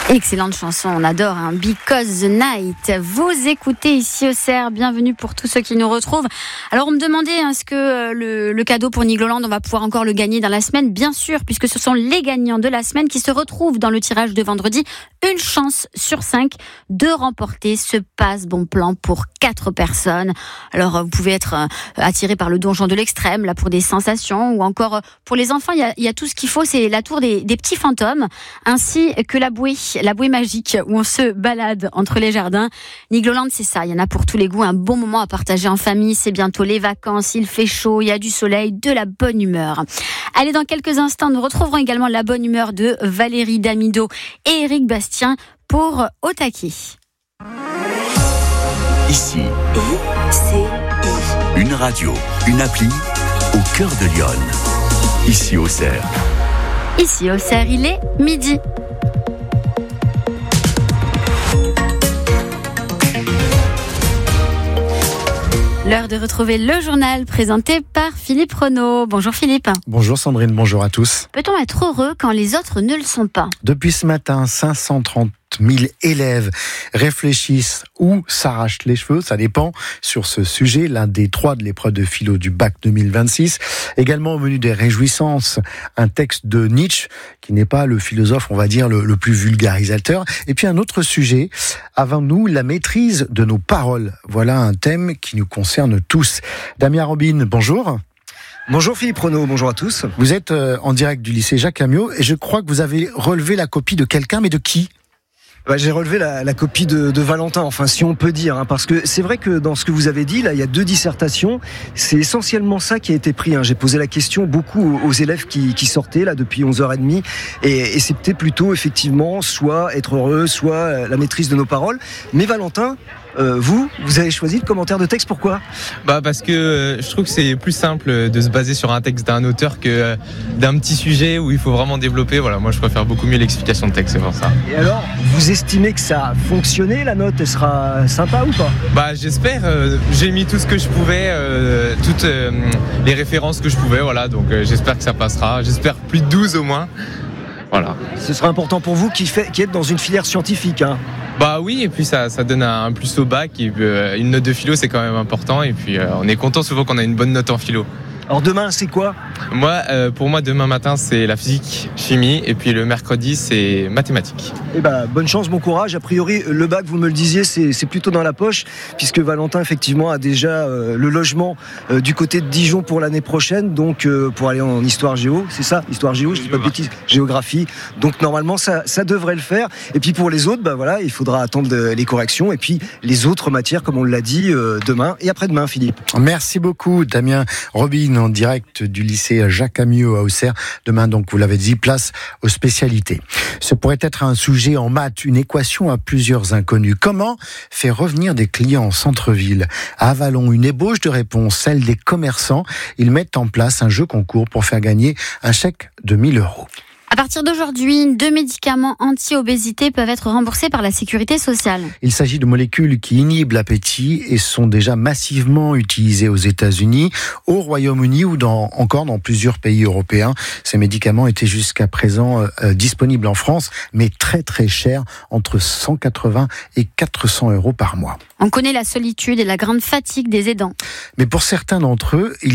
Excellente chanson, on adore, Because the Night. Vous écoutez ici au CER, bienvenue pour tous ceux qui nous retrouvent. Alors on me demandait, est-ce que le cadeau pour Nigloland, on va pouvoir encore le gagner dans la semaine? Bien sûr, puisque ce sont les gagnants de la semaine qui se retrouvent dans le tirage de vendredi. Une chance sur 5 de remporter ce passe bon plan pour 4 personnes. Alors vous pouvez être attiré par le donjon de l'extrême, là pour des sensations, ou encore pour les enfants, il y a tout ce qu'il faut, c'est la tour des petits fantômes, ainsi que la bouée magique où on se balade entre les jardins. Nigloland, c'est ça, il y en a pour tous les goûts, un bon moment à partager en famille, c'est bientôt les vacances, il fait chaud, il y a du soleil, de la bonne humeur. Allez, dans quelques instants, nous retrouverons également la bonne humeur de Valérie Damido et Éric Bastien pour Au taquet. Ici, une radio, une appli au cœur de Lyon. Ici au CER. Ici au CER, il est midi. L'heure de retrouver le journal présenté par Philippe Renaud. Bonjour Philippe. Bonjour Sandrine, bonjour à tous. Peut-on être heureux quand les autres ne le sont pas ? Depuis ce matin, 530 000 élèves réfléchissent ou s'arrachent les cheveux, ça dépend, sur ce sujet, l'un des 3 de l'épreuve de philo du bac 2026. Également au menu des réjouissances, un texte de Nietzsche, qui n'est pas le philosophe, on va dire, le plus vulgarisateur. Et puis un autre sujet, avons-nous la maîtrise de nos paroles ? Voilà un thème qui nous concerne tous. Damien Robin, bonjour. Bonjour Philippe Renaud, bonjour à tous. Vous êtes en direct du lycée Jacques Amiot et je crois que vous avez relevé la copie de quelqu'un, mais de qui ? J'ai relevé la copie de Valentin, enfin si on peut dire, parce que c'est vrai que dans ce que vous avez dit, là il y a 2 dissertations, c'est essentiellement ça qui a été pris. J'ai posé la question beaucoup aux élèves qui sortaient là depuis 11h30 et c'était plutôt effectivement soit être heureux, soit la maîtrise de nos paroles. Mais Valentin, vous avez choisi le commentaire de texte, pourquoi ? Parce que je trouve que c'est plus simple de se baser sur un texte d'un auteur que d'un petit sujet où il faut vraiment développer. Voilà, moi je préfère beaucoup mieux l'explication de texte, c'est pour ça. Et alors, vous estimez que ça a fonctionné, la note, elle sera sympa ou pas ? J'espère, j'ai mis tout ce que je pouvais, toutes les références que je pouvais, voilà, donc j'espère que ça passera, j'espère plus de 12 au moins. Voilà. Ce sera important pour vous qui êtes dans une filière scientifique, Oui, et puis ça donne un plus au bac, et une note de philo c'est quand même important, et puis on est content souvent qu'on a une bonne note en philo. Alors demain, c'est quoi ? Pour moi, demain matin, c'est la physique, chimie, et puis le mercredi, c'est mathématiques. Bonne chance, bon courage. A priori, le bac, vous me le disiez, c'est plutôt dans la poche, puisque Valentin, effectivement, a déjà le logement du côté de Dijon pour l'année prochaine, donc pour aller en histoire géo, c'est ça ? Histoire géo, je dis pas de bêtises, géographie. Donc normalement, ça devrait le faire. Et puis pour les autres, il faudra attendre les corrections, et puis les autres matières, comme on l'a dit, demain et après-demain, Philippe. Merci beaucoup, Damien Robin, en direct du lycée Jacques Amiot à Auxerre. Demain, donc, vous l'avez dit, place aux spécialités. Ce pourrait être un sujet en maths, une équation à plusieurs inconnus. Comment faire revenir des clients en centre-ville ? À Avallon, une ébauche de réponse, celle des commerçants. Ils mettent en place un jeu concours pour faire gagner un chèque de 1 000 €. À partir d'aujourd'hui, 2 médicaments anti-obésité peuvent être remboursés par la sécurité sociale. Il s'agit de molécules qui inhibent l'appétit et sont déjà massivement utilisées aux États-Unis, au Royaume-Uni ou encore dans plusieurs pays européens. Ces médicaments étaient jusqu'à présent disponibles en France, mais très très chers, entre 180 et 400 € par mois. On connaît la solitude et la grande fatigue des aidants. Mais pour certains d'entre eux, il